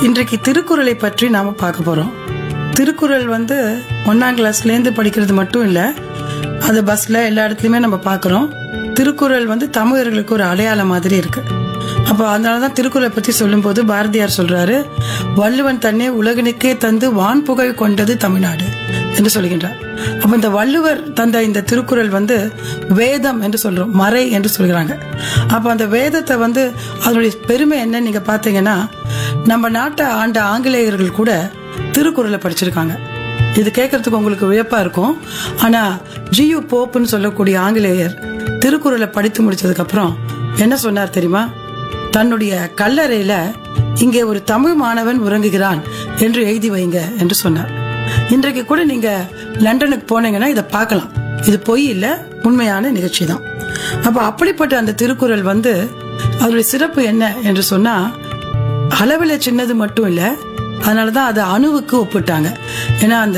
இன்றைக்கு திருக்குறளை பற்றி நாம பார்க்க போறோம். திருக்குறள் வந்து 1ஆம் கிளாஸ்லேருந்து படிக்கிறது மட்டும் இல்ல, அது பஸ்ல எல்லா இடத்துலயுமே நம்ம பார்க்கிறோம். திருக்குறள் வந்து தமிழர்களுக்கு ஒரு அடையாளம் மாதிரி இருக்கு. அப்போ அதனாலதான் திருக்குறளை பத்தி சொல்லும் போது பாரதியார் சொல்றாரு, வள்ளுவன் தன்னை உலகனுக்கே தந்து வான் புகழ் கொண்டது தமிழ்நாடு என்று சொல்கின்றார். அப்ப இந்த வள்ளுவர் தந்த இந்த திருக்குறள் வந்து வேதம் என்று சொல்றோம், மறை என்று சொல்கிறாங்க. அப்ப அந்த வேதத்தை வந்து அதனுடைய பெருமை என்ன நீங்க பாத்தீங்கன்னா, நம்ம நாட்டை ஆண்ட ஆங்கிலேயர்கள் கூட திருக்குறளை படிச்சிருக்காங்க. இது கேட்கறதுக்கு உங்களுக்கு வியப்பா இருக்கும். ஆனா ஜியு போப்னு சொல்லக்கூடிய ஆங்கிலேயர் திருக்குறளை படித்து முடிச்சதுக்கு அப்புறம் என்ன சொன்னார் தெரியுமா? தன்னுடைய கல்லறையில இங்கே ஒரு தமிழ் மாணவன் உறங்குகிறான் என்று எழுதி வைங்க என்று சொன்னார். இன்றைக்கு கூட நீங்க லண்டனுக்கு போனீங்கன்னா இதை பார்க்கலாம். இது பொய் இல்ல, உண்மையான நிகழ்ச்சி தான். அப்ப அப்படிப்பட்ட அந்த திருக்குறள் வந்து அதனுடைய சிறப்பு என்ன என்று சொன்னா, அளவில் சின்னது மட்டும் இல்ல, அதனாலதான் அது அணுவுக்கு ஒப்பிட்டாங்க. ஏன்னா அந்த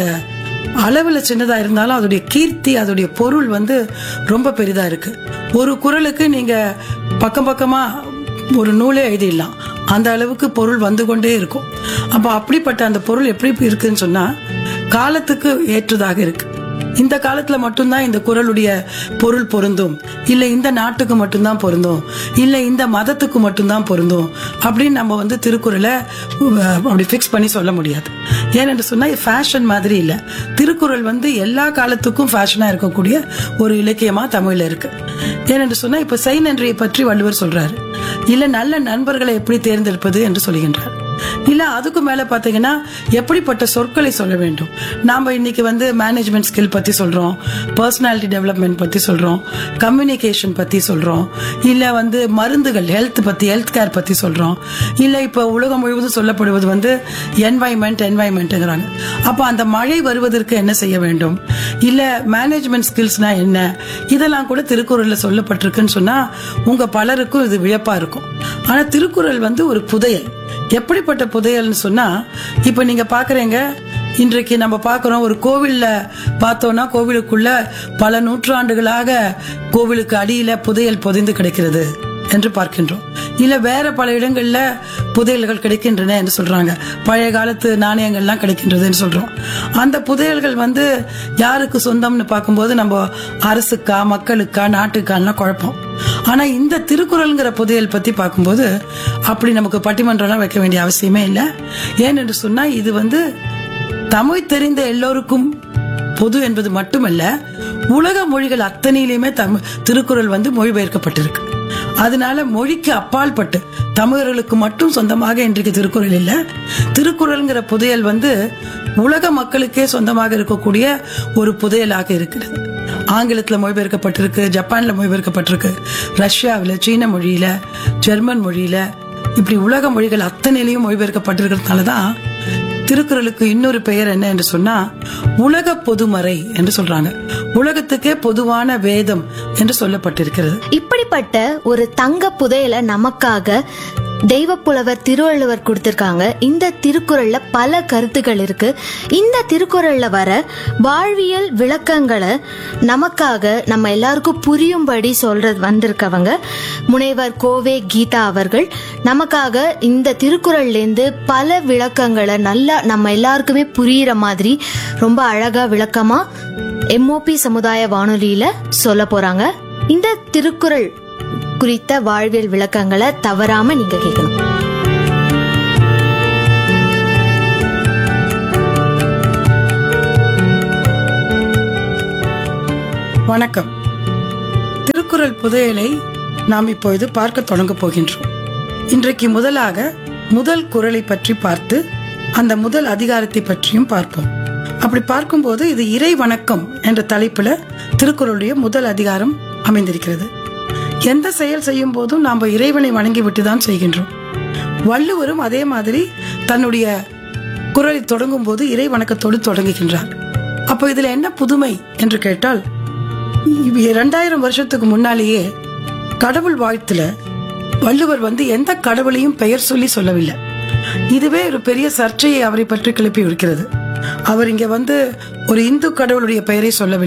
அளவில் சின்னதா இருந்தாலும் அதோடைய கீர்த்தி, அதோடைய பொருள் வந்து ரொம்ப பெரிதா இருக்கு. ஒரு குறளுக்கு நீங்க பக்கம் பக்கமா ஒரு நூலே எழுதிடலாம், அந்த அளவுக்கு பொருள் வந்து கொண்டே இருக்கும். அப்ப அப்படிப்பட்ட அந்த பொருள் எப்படி இருக்குன்னு சொன்னா, காலத்துக்கு ஏற்றதாக இருக்கு. இந்த காலத்துல மட்டும்தான் இந்த குறளுடைய பொருள் பொருந்தும், இல்ல இந்த நாட்டுக்கு மட்டும்தான் பொருந்தும், இல்ல இந்த மதத்துக்கு மட்டும்தான் பொருந்தும் அப்படின்னு நம்ம வந்து திருக்குறளை அப்படி பிக்ஸ் பண்ணி சொல்ல முடியாது. ஏனென்று சொன்னா ஃபேஷன் மாதிரி இல்ல, திருக்குறள் வந்து எல்லா காலத்துக்கும் ஃபேஷனா இருக்கக்கூடிய ஒரு இலக்கியமா தமிழ்ல இருக்கு. ஏனென்று சொன்னா இப்ப செய் நன்றியை பற்றி வள்ளுவர் சொல்றாரு, இல்ல நல்ல நண்பர்களை எப்படி தேர்ந்தெடுப்பது என்று சொல்கின்றார். இல்ல அதுக்கு மேல பாத்தீங்கன்னா எப்படிப்பட்ட சொற்களை சொல்ல வேண்டும். நாம இன்னைக்கு வந்து மேனேஜ்மெண்ட் ஸ்கில் பத்தி சொல்றோம், பர்சனாலிட்டி டெவலப்மெண்ட் பத்தி சொல்றோம், கம்யூனிகேஷன் பத்தி சொல்றோம், இல்ல வந்து மருந்துகள் ஹெல்த் பத்தி, ஹெல்த் கேர் பத்தி சொல்றோம், இல்ல இப்ப உலகம் முழுவதும் சொல்லப்படுவது வந்து என்வாயன்மெண்ட்ங்கிறாங்க. அப்ப அந்த மழை வருவதற்கு என்ன செய்ய வேண்டும், இல்ல மேனேஜ்மெண்ட் ஸ்கில்ஸ்னா என்ன, இதெல்லாம் கூட திருக்குறள்ல சொல்லப்பட்டிருக்குன்னு சொன்னா உங்க பலருக்கும் இது வியப்பா இருக்கும். ஆனா திருக்குறள் வந்து ஒரு புதையல். எப்படிப்பட்ட புதையல்னு சொன்னா, இப்ப நீங்க பாக்குறீங்க, இன்றைக்கு நம்ம பாக்குறோம் ஒரு கோவில்ல பார்த்தோம்னா கோவிலுக்குள்ள பல நூற்றாண்டுகளாக கோவிலுக்கு அடியில புதையல் புதைந்து கிடைக்கிறது என்று பார்க்கின்றோம். இல்ல வேற பல இடங்கள்ல புதையல்கள் கிடைக்கின்றன என்று சொல்றாங்க, பழைய காலத்து நாணயங்கள்லாம் கிடைக்கின்றதுன்னு சொல்றோம். அந்த புதையல்கள் வந்து யாருக்கு சொந்தம்னு பார்க்கும்போது நம்ம அரசுக்கா, மக்களுக்கா, நாட்டுக்கான குழப்பம். ஆனா இந்த திருக்குறள்ங்கிற புதையல் பத்தி பார்க்கும்போது அப்படி நமக்கு பட்டிமன்றம் வைக்க வேண்டிய அவசியமே இல்லை. ஏனென்று சொன்னா இது வந்து தமிழ் தெரிந்த எல்லோருக்கும் பொது என்பது மட்டுமல்ல, உலக மொழிகள் அத்தனையிலுமே திருக்குறள் வந்து மொழிபெயர்க்கப்பட்டிருக்கு. அதனால மொழிக்கு அப்பால் பட்டு தமிழர்களுக்கு மட்டும் சொந்தமாக இன்றைக்கு திருக்குறள் இல்ல, திருக்குறள்ங்கிற புதையல் வந்து உலக மக்களுக்கே சொந்தமாக இருக்கக்கூடிய ஒரு புதையலாக இருக்கிறது. ஆங்கிலத்தில் மொழிபெயர்க்கப்பட்டிருக்கு, ஜப்பான்ல மொழிபெயர்க்கப்பட்டிருக்கு, ரஷ்யாவில், சீன மொழியில, ஜெர்மன் மொழியில, இப்படி உலக மொழிகள் அத்தனையிலையும் மொழிபெயர்க்கப்பட்டிருக்கிறதுனாலதான் திருக்குறளுக்கு இன்னொரு பெயர் என்ன என்று சொன்னா உலக பொதுமறை என்று சொல்றாங்க. உலகத்துக்கே பொதுவான வேதம் என்று சொல்லப்பட்டிருக்கிறது. இப்படிப்பட்ட ஒரு தங்க புதையலை நமக்காக தெய்வப்புலவர் திருவள்ளுவர் கொடுத்திருக்காங்க. இந்த திருக்குறள்ல பல கருத்துக்கள் இருக்கு. இந்த திருக்குறள்ல வர வாழ்வியல் விளக்கங்களை நமக்காக நம்ம எல்லாருக்கும் புரியும்படி சொல்றது வந்திருக்கவங்க முனைவர் கோவே கீதா அவர்கள் நமக்காக இந்த திருக்குறள்ல இருந்து பல விளக்கங்களை நல்லா நம்ம எல்லாருக்குமே புரியுற மாதிரி ரொம்ப அழகா விளக்கமா MOP சமுதாய வானொலியில சொல்ல போறாங்க. இந்த திருக்குறள் குறித்த வாழ்வியல் விளக்கங்களை தவறாம நீங்க கேட்கணும். வணக்கம். திருக்குறள் புதையலை நாம் இப்பொழுது பார்க்க தொடங்க போகின்றோம். இன்றைக்கு முதலாக முதல் குறளை பற்றி பார்த்து அந்த முதல் அதிகாரத்தை பற்றியும் பார்ப்போம். அப்படி பார்க்கும்போது இது இறை வணக்கம் என்ற தலைப்புல திருக்குறளுடைய முதல் அதிகாரம் அமைந்திருக்கிறது. எந்த செயல் செய்யும் போதும் நாம் இறைவனை வணங்கி விட்டுதான் செய்கின்றோம். வள்ளுவரும் அதே மாதிரி தன்னுடைய குறளை தொடங்கும் போது இறை வணக்கத்தோடு தொடங்குகின்றார். அப்போ இதுல என்ன புதுமை என்று கேட்டால், 2000 வருஷத்துக்கு முன்னாலேயே கடவுள் வாழ்த்துல வள்ளுவர் வந்து எந்த கடவுளையும் பெயர் சொல்லி சொல்லவில்லை. இதுவே ஒரு பெரிய சர்ச்சையை அவரை பற்றி கிளப்பி இருக்கிறது. அவர் இங்க வந்து ஒரு இந்து கடவுளுடைய பெயரை சொல்லவில்லை,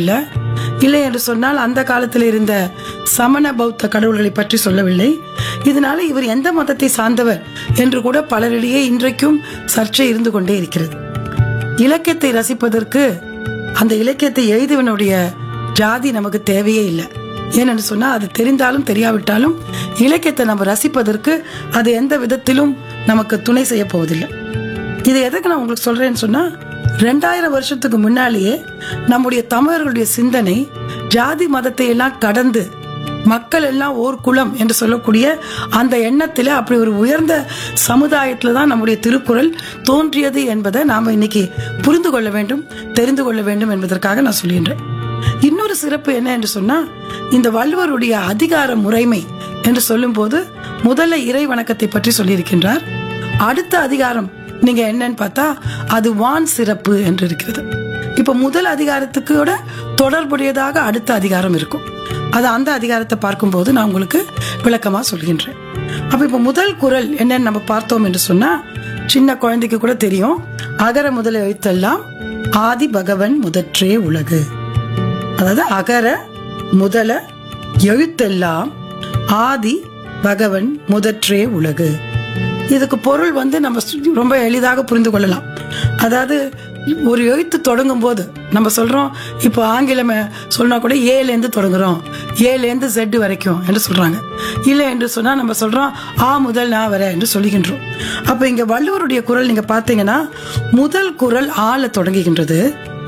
இல்லை என்று சொன்னால் அந்த காலத்தில் இருந்த சமண பௌத்த கடவுள்களை பற்றி சொல்லவில்லை. இதனால இவர் எந்த மதத்தை சார்ந்தவர் என்று கூட பலரிடையே இன்றைக்கும் சர்ச்சை இருந்து கொண்டே இருக்கிறது. இலக்கியத்தை ரசிப்பதற்கு அந்த இலக்கியத்தை எழுதியவனுடைய ஜாதி நமக்கு தேவையே இல்லை. ஏனென்று சொன்னா அது தெரிந்தாலும் தெரியாவிட்டாலும் இலக்கியத்தை நம்ம ரசிப்பதற்கு அது எந்த விதத்திலும் நமக்கு துணை செய்ய போவதில்லை. இது எதுக்கு நான் உங்களுக்கு சொல்றேன்னு சொன்னா, 2000 வருஷத்துக்கு முன்னாலேயே நம்முடைய தமிழர்களுடைய சிந்தனை ஜாதி மதத்தை எல்லாம் கடந்து மக்கள் எல்லாம் ஓர் குலம் என்று சொல்லக்கூடிய அந்த எண்ணத்தில் அப்படி ஒரு உயர்ந்த சமுதாயத்தில் தான் நம்முடைய திருக்குறள் தோன்றியது என்பதை நாம இன்னைக்கு புரிந்து கொள்ள வேண்டும், தெரிந்து கொள்ள வேண்டும் என்பதற்காக நான் சொல்கின்றேன். இன்னொரு சிறப்பு என்ன என்று சொன்னா, இந்த வள்ளுவருடைய அதிகார முறைமை என்று சொல்லும் போது முதல்ல இறை வணக்கத்தை பற்றி சொல்லியிருக்கின்றார். அடுத்த அதிகாரம் நீங்க என்னன்னு பார்த்தா அது வான் சிறப்பு என்று இருக்கிறது. இப்ப முதல் அதிகாரத்துக்கு தொடர்புடையதாக அடுத்த அதிகாரம் இருக்கும். அது அந்த அதிகாரத்தை பார்க்கும்போது நான் உங்களுக்கு விளக்கமா சொல்கின்றேன். அப்ப இப்ப முதல் குறள் என்னன்னு நம்ம பார்த்தோம் என்று சொன்னா, சின்ன குழந்தைக்கு கூட தெரியும். அகர முதல எழுத்தெல்லாம் ஆதி பகவன் முதற்றே உலகு. அதாவது அகர முதல எழுத்தெல்லாம் ஆதி பகவன் முதற்றே உலகு. இதுக்கு பொருள் நம்ம ரொம்ப எளிதாக புரிந்து கொள்ளலாம். அதாவது ஒரு எழுத்து தொடங்கும் போது நம்ம சொல்றோம், இப்போ ஆங்கிலம் சொன்னா கூட ஏலேந்து தொடங்குறோம், ஏலேந்து Z வரைக்கும் என்று சொல்றாங்க. இல்லை என்று சொன்னா நம்ம சொல்றோம் ஆ முதல் நான் வர என்று சொல்லுகின்றோம். அப்ப இங்க வள்ளுவருடைய குறள் நீங்க பாத்தீங்கன்னா முதல் குறள் ஆல தொடங்குகின்றது.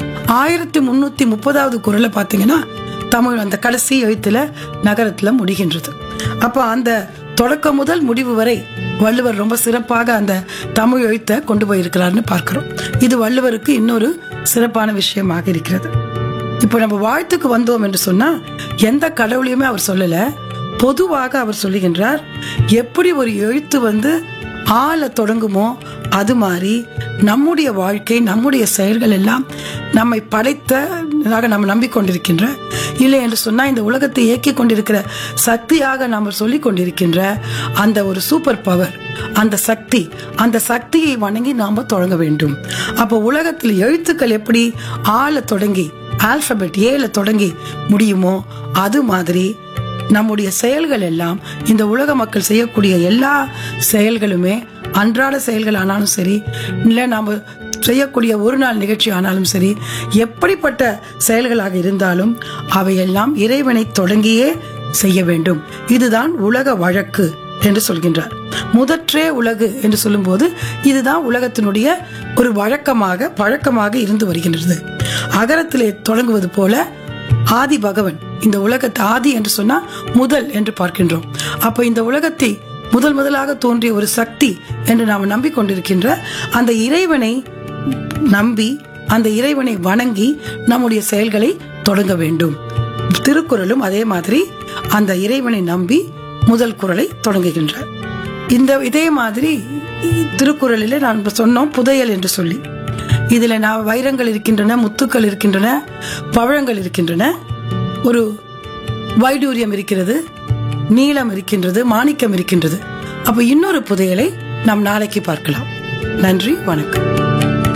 1330வது குறளை பாத்தீங்கன்னா தமிழ் அந்த கடைசி எழுத்துல நகரத்துல முடிகின்றது. அப்ப அந்த தொடக்கம் முதல் முடிவு வரை வள்ளுவர் ரொம்ப சிறப்பாக அந்த தமிழ் எழுத்தை கொண்டு போயிருக்கிறார்னு பார்க்கிறோம். இது வள்ளுவருக்கு இன்னொரு சிறப்பான விஷயமாக இருக்கிறது. இப்போ நம்ம வாழ்த்துக்கு வந்தோம் என்று சொன்னா எந்த கடவுளையுமே அவர் சொல்லல, பொதுவாக அவர் சொல்லுகின்றார். எப்படி ஒரு எழுத்து ஆள தொடங்குமோ அது மாதிரி நம்முடைய வாழ்க்கை, நம்முடைய செயல்கள் எல்லாம் நம்மை படைத்ததாக நம்ம நம்பிக்கொண்டிருக்கின்ற, இல்லை என்று சொன்னா இந்த உலகத்தை இயக்கி கொண்டிருக்கிற சக்தியாக நாம் சொல்லிக் கொண்டிருக்கின்ற அந்த ஒரு சூப்பர் பவர், அந்த சக்தியை வணங்கி நாம தொடங்க வேண்டும். அப்போ உலகத்தில் எழுத்துக்கள் எப்படி ஆள தொடங்கி ஆல்பபெட் ஏல தொடங்கி முடியுமோ அது மாதிரி நம்முடைய செயல்கள் எல்லாம், இந்த உலக மக்கள் செய்யக்கூடிய எல்லா செயல்களுமே அன்றாட செயல்கள் ஆனாலும் சரி, இல்லை நாம செய்யக்கூடிய ஒரு நாள் நிகழ்ச்சி ஆனாலும் சரி, எப்படிப்பட்ட செயல்களாக இருந்தாலும் அவையெல்லாம் இறைவனை தொடங்கியே செய்ய வேண்டும். இதுதான் உலக வழக்கு என்று சொல்கின்றார். முதற்றே உலகு என்று சொல்லும் போது இதுதான் உலகத்தினுடைய ஒரு பழக்கமாக இருந்து வருகின்றது. அகரத்திலே தொடங்குவது போல ஆதி பகவன், இந்த உலகத்தை ஆதி என்று சொன்னா முதல் என்று பார்க்கின்றோம். அப்ப இந்த உலகத்தை முதலாக தோன்றிய ஒரு சக்தி என்று நாம் நம்பிக்கொண்டிருக்கின்ற அந்த இறைவனை நம்பி, அந்த இறைவனை வணங்கி நம்முடைய செயல்களை தொடங்க வேண்டும். திருக்குறளும் அதே மாதிரி அந்த இறைவனை நம்பி முதல் குறளை தொடங்குகின்றார். இதே மாதிரி திருக்குறளிலே நான் சொன்னோம் புதையல் என்று சொல்லி, இதுல நான் வைரங்கள் இருக்கின்றன, முத்துக்கள் இருக்கின்றன, பவழங்கள் இருக்கின்றன, ஒரு வைடூரியம் இருக்கிறது, நீலம் இருக்கின்றது, மாணிக்கம் இருக்கின்றது. அப்ப இன்னொரு புதையலை நாம் நாளைக்கு பார்க்கலாம். நன்றி, வணக்கம்.